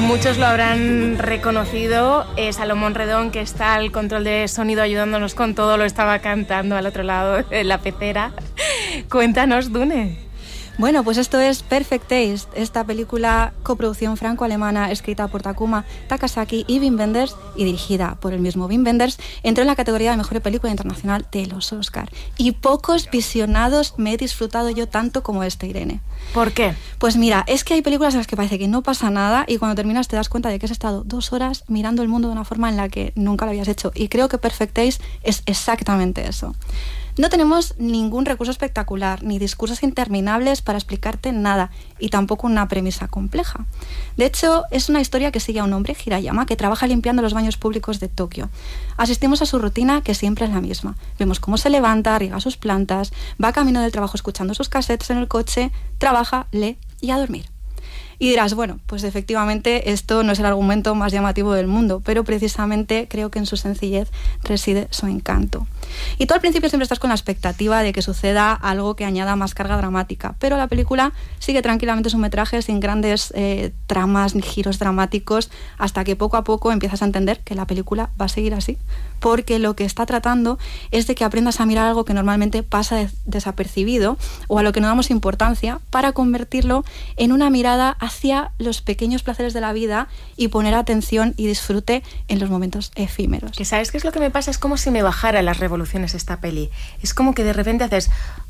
Muchos lo habrán reconocido. Salomón Redón, que está al control de sonido ayudándonos con todo, lo estaba cantando al otro lado de la pecera. Cuéntanos, Dune. Bueno, pues esto es Perfect Taste, esta película coproducción franco-alemana escrita por Takuma Takasaki y Wim Wenders y dirigida por el mismo Wim Wenders, entró en la categoría de Mejor Película Internacional de los Oscar. Y pocos visionados me he disfrutado yo tanto como Irene. ¿Por qué? Pues mira, es que hay películas en las que parece que no pasa nada y cuando terminas te das cuenta de que has estado 2 horas mirando el mundo de una forma en la que nunca lo habías hecho. Y creo que Perfect Taste es exactamente eso. No tenemos ningún recurso espectacular, ni discursos interminables para explicarte nada, y tampoco una premisa compleja. De hecho, es una historia que sigue a un hombre, Hirayama, que trabaja limpiando los baños públicos de Tokio. Asistimos a su rutina, que siempre es la misma. Vemos cómo se levanta, riega sus plantas, va camino del trabajo escuchando sus cassettes en el coche, trabaja, lee y a dormir. Y dirás, bueno, pues efectivamente esto no es el argumento más llamativo del mundo, pero precisamente creo que en su sencillez reside su encanto. Y tú al principio siempre estás con la expectativa de que suceda algo que añada más carga dramática, pero la película sigue tranquilamente su metraje sin grandes tramas ni giros dramáticos, hasta que poco a poco empiezas a entender que la película va a seguir así, porque lo que está tratando es de que aprendas a mirar algo que normalmente pasa desapercibido o a lo que no damos importancia, para convertirlo en una mirada hacia los pequeños placeres de la vida y poner atención y disfrute en los momentos efímeros. Que ¿sabes qué es lo que me pasa? Es como si me bajara las revoluciones esta peli. Es como que de repente haces...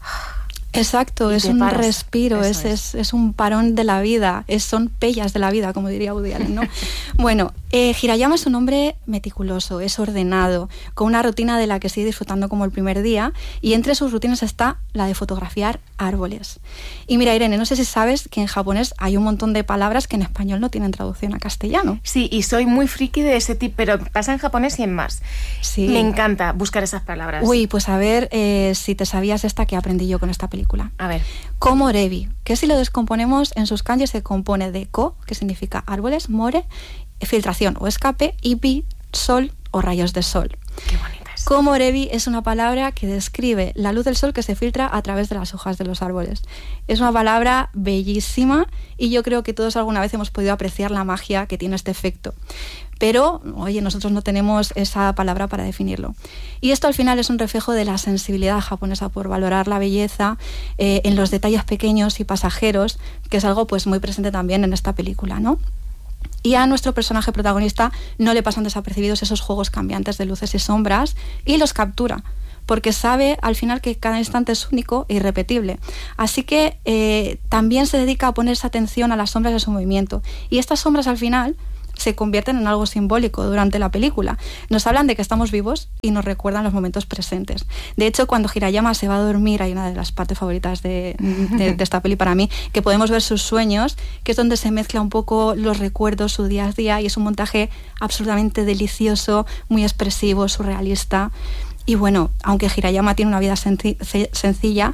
Exacto, es un respiro, es un parón de la vida, son pellas de la vida, como diría Woody Allen, ¿no? Bueno, Hirayama es un hombre meticuloso, es ordenado, con una rutina de la que sigue disfrutando como el primer día, y entre sus rutinas está la de fotografiar árboles. Y mira, Irene, no sé si sabes que en japonés hay un montón de palabras que en español no tienen traducción a castellano. Sí, y soy muy friki de ese tipo, pero pasa en japonés y en más. Sí. Me encanta buscar esas palabras. Uy, pues a ver si te sabías esta que aprendí yo con esta película. A ver. Komorebi, que si lo descomponemos en sus kanji se compone de ko, que significa árboles, more, filtración o escape, y bi, sol o rayos de sol. Qué bonita es. Komorebi es una palabra que describe la luz del sol que se filtra a través de las hojas de los árboles. Es una palabra bellísima y yo creo que todos alguna vez hemos podido apreciar la magia que tiene este efecto. Pero, oye, nosotros no tenemos esa palabra para definirlo. Y esto al final es un reflejo de la sensibilidad japonesa por valorar la belleza en los detalles pequeños y pasajeros, que es algo pues muy presente también en esta película, ¿no? Y a nuestro personaje protagonista no le pasan desapercibidos esos juegos cambiantes de luces y sombras y los captura, porque sabe al final que cada instante es único e irrepetible. Así que también se dedica a ponerse atención a las sombras de su movimiento. Y estas sombras al final se convierten en algo simbólico durante la película. Nos hablan de que estamos vivos y nos recuerdan los momentos presentes. De hecho, cuando Hirayama se va a dormir, hay una de las partes favoritas de esta peli para mí, que podemos ver sus sueños, que es donde se mezcla un poco los recuerdos, su día a día, y es un montaje absolutamente delicioso, muy expresivo, surrealista. Y bueno, aunque Hirayama tiene una vida sencilla,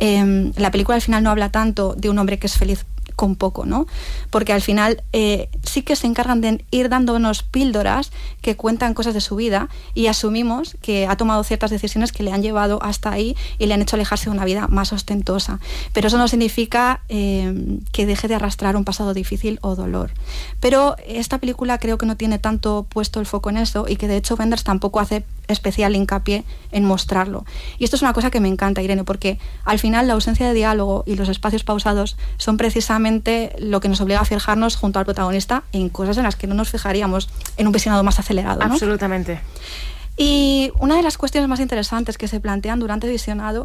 la película al final no habla tanto de un hombre que es feliz con poco, ¿no? Porque al final sí que se encargan de ir dándonos píldoras que cuentan cosas de su vida y asumimos que ha tomado ciertas decisiones que le han llevado hasta ahí y le han hecho alejarse de una vida más ostentosa. Pero eso no significa que deje de arrastrar un pasado difícil o dolor. Pero esta película creo que no tiene tanto puesto el foco en eso y que de hecho Wenders tampoco hace especial hincapié en mostrarlo. Y esto es una cosa que me encanta, Irene, porque al final la ausencia de diálogo y los espacios pausados son precisamente lo que nos obliga a fijarnos junto al protagonista en cosas en las que no nos fijaríamos en un visionado más acelerado, ¿no? Absolutamente. Y una de las cuestiones más interesantes que se plantean durante el visionado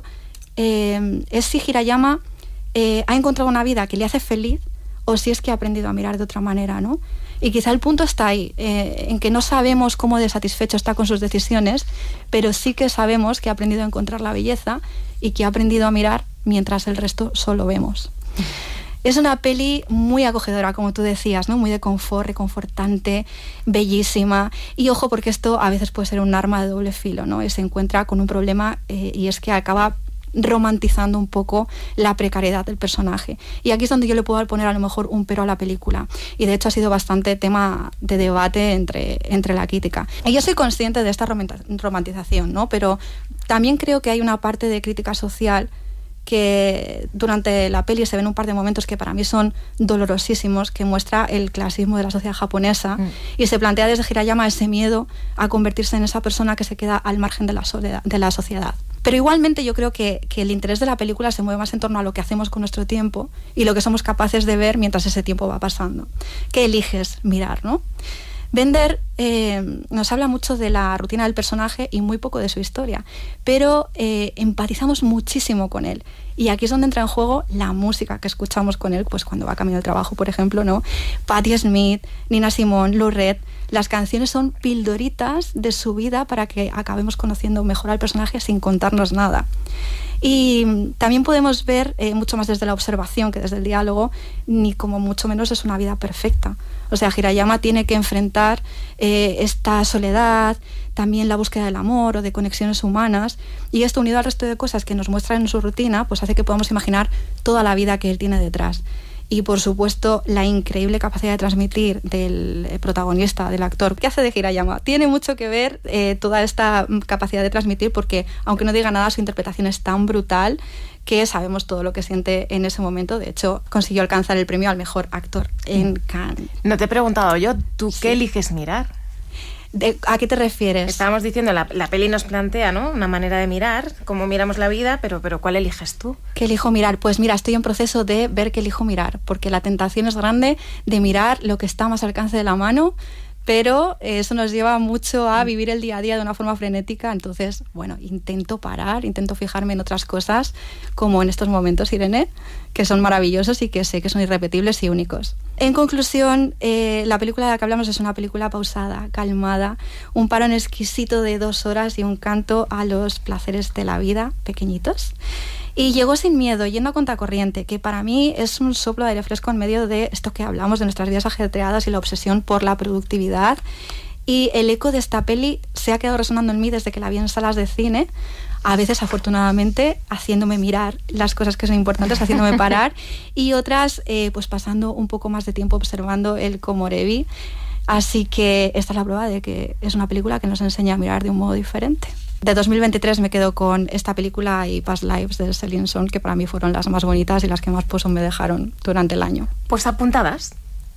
es si Hirayama ha encontrado una vida que le hace feliz o si es que ha aprendido a mirar de otra manera, ¿no? Y quizá el punto está ahí, en que no sabemos cómo de satisfecho está con sus decisiones, pero sí que sabemos que ha aprendido a encontrar la belleza y que ha aprendido a mirar mientras el resto solo vemos. Es una peli muy acogedora, como tú decías, ¿no? Muy de confort, reconfortante, bellísima. Y ojo, porque esto a veces puede ser un arma de doble filo, ¿no? Y se encuentra con un problema y es que acaba romantizando un poco la precariedad del personaje. Y aquí es donde yo le puedo poner a lo mejor un pero a la película. Y de hecho ha sido bastante tema de debate entre la crítica. Y yo soy consciente de esta romantización, ¿no? Pero también creo que hay una parte de crítica social que durante la peli se ven un par de momentos que para mí son dolorosísimos, que muestra el clasismo de la sociedad japonesa y se plantea desde Hirayama ese miedo a convertirse en esa persona que se queda al margen de la sociedad. Pero igualmente yo creo que el interés de la película se mueve más en torno a lo que hacemos con nuestro tiempo y lo que somos capaces de ver mientras ese tiempo va pasando. ¿Qué eliges mirar, no? Bender nos habla mucho de la rutina del personaje y muy poco de su historia, pero empatizamos muchísimo con él. Y aquí es donde entra en juego la música que escuchamos con él, pues cuando va camino al trabajo, por ejemplo, ¿no? Patti Smith, Nina Simone, Lou Reed. Las canciones son pildoritas de su vida para que acabemos conociendo mejor al personaje sin contarnos nada. Y también podemos ver, mucho más desde la observación que desde el diálogo, ni como mucho menos es una vida perfecta. O sea, Hirayama tiene que enfrentar esta soledad, también la búsqueda del amor o de conexiones humanas, y esto unido al resto de cosas que nos muestran en su rutina, pues hace que podamos imaginar toda la vida que él tiene detrás. Y por supuesto la increíble capacidad de transmitir del protagonista, del actor que hace de Hirayama. Tiene mucho que ver toda esta capacidad de transmitir, porque aunque no diga nada, su interpretación es tan brutal que sabemos todo lo que siente en ese momento. De hecho, consiguió alcanzar el premio al mejor actor en Cannes. No te he preguntado yo, ¿tú qué eliges mirar? ¿A qué te refieres? Estábamos diciendo, la peli nos plantea, ¿no?, una manera de mirar, cómo miramos la vida, pero ¿cuál eliges tú? ¿Qué elijo mirar? Pues mira, estoy en proceso de ver qué elijo mirar, porque la tentación es grande de mirar lo que está más al alcance de la mano, pero eso nos lleva mucho a vivir el día a día de una forma frenética. Entonces, bueno, intento parar, intento fijarme en otras cosas, como en estos momentos, Irene, que son maravillosos y que sé que son irrepetibles y únicos. En conclusión, la película de la que hablamos es una película pausada, calmada, un parón exquisito de 2 horas y un canto a los placeres de la vida, pequeñitos. Y llegó sin miedo, yendo a contracorriente, que para mí es un soplo de aire fresco en medio de esto que hablamos de nuestras vidas ajetreadas y la obsesión por la productividad. Y el eco de esta peli se ha quedado resonando en mí desde que la vi en salas de cine, a veces afortunadamente haciéndome mirar las cosas que son importantes, haciéndome parar, y otras pues pasando un poco más de tiempo observando el Komorebi. Así que esta es la prueba de que es una película que nos enseña a mirar de un modo diferente. De 2023 me quedo con esta película y Past Lives de Celine Song, que para mí fueron las más bonitas y las que más pozo me dejaron durante el año. Pues apuntadas.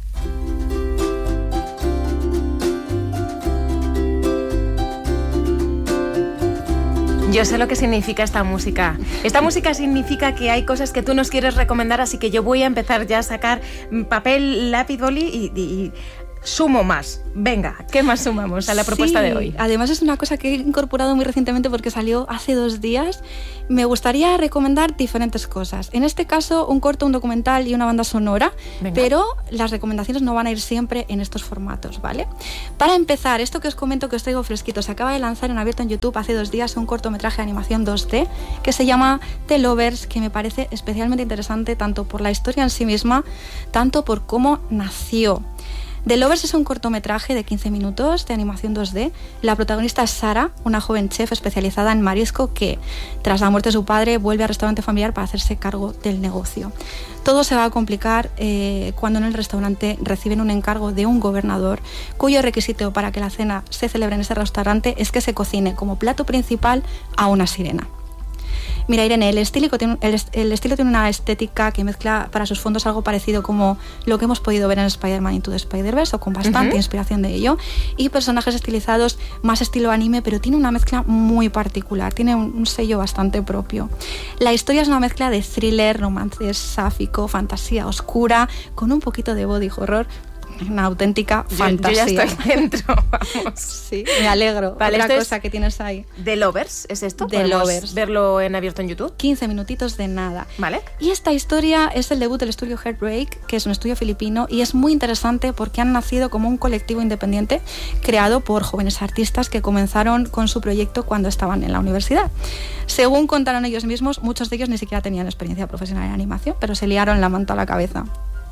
Yo sé lo que significa esta música. Esta música significa que hay cosas que tú nos quieres recomendar, así que yo voy a empezar ya a sacar papel, lápiz, boli y sumo más. Venga, ¿qué más sumamos a la propuesta de hoy? Además es una cosa que he incorporado muy recientemente porque salió hace 2 días. Me gustaría recomendar diferentes cosas. En este caso, un corto, un documental y una banda sonora. Venga. Pero las recomendaciones no van a ir siempre en estos formatos, ¿vale? Para empezar, esto que os comento, que os traigo fresquito, se acaba de lanzar en abierto en YouTube hace 2 días un cortometraje de animación 2D que se llama The Lovers, que me parece especialmente interesante tanto por la historia en sí misma, tanto por cómo nació. The Lovers es un cortometraje de 15 minutos de animación 2D. La protagonista es Sara, una joven chef especializada en marisco que, tras la muerte de su padre, vuelve al restaurante familiar para hacerse cargo del negocio. Todo se va a complicar cuando en el restaurante reciben un encargo de un gobernador, cuyo requisito para que la cena se celebre en ese restaurante es que se cocine como plato principal a una sirena. Mira, Irene, el estilo tiene una estética que mezcla para sus fondos algo parecido como lo que hemos podido ver en Spider-Man Into the Spider-Verse, o con bastante inspiración de ello, y personajes estilizados más estilo anime, pero tiene una mezcla muy particular, tiene un sello bastante propio. La historia es una mezcla de thriller, romance sáfico, fantasía oscura, con un poquito de body horror. Una auténtica fantasía. Yo ya estoy dentro, vamos. Sí, me alegro. Vale, otra cosa que tienes ahí. The Lovers, ¿es esto? The Lovers. ¿Verlo en abierto en YouTube? 15 minutitos de nada. Vale. Y esta historia es el debut del estudio Heartbreak, que es un estudio filipino, y es muy interesante porque han nacido como un colectivo independiente creado por jóvenes artistas que comenzaron con su proyecto cuando estaban en la universidad. Según contaron ellos mismos, muchos de ellos ni siquiera tenían experiencia profesional en animación, pero se liaron la manta a la cabeza.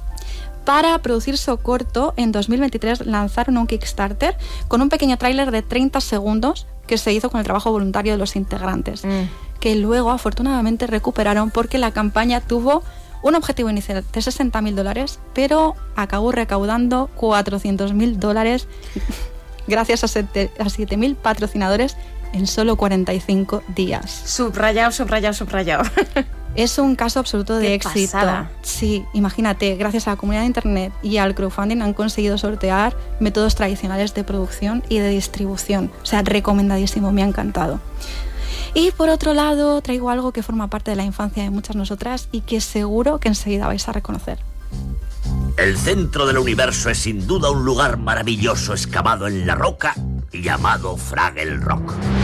Para producir su corto, en 2023 lanzaron un Kickstarter con un pequeño tráiler de 30 segundos que se hizo con el trabajo voluntario de los integrantes, que luego afortunadamente recuperaron porque la campaña tuvo un objetivo inicial de $60.000, pero acabó recaudando $400.000 gracias a 7.000 patrocinadores en solo 45 días. Subrayado. Es un caso absoluto de éxito. Pasada. Sí, imagínate, gracias a la comunidad de internet y al crowdfunding han conseguido sortear métodos tradicionales de producción y de distribución. O sea, recomendadísimo, me ha encantado. Y por otro lado, traigo algo que forma parte de la infancia de muchas nosotras y que seguro que enseguida vais a reconocer. El centro del universo es sin duda un lugar maravilloso excavado en la roca llamado Fraggle Rock.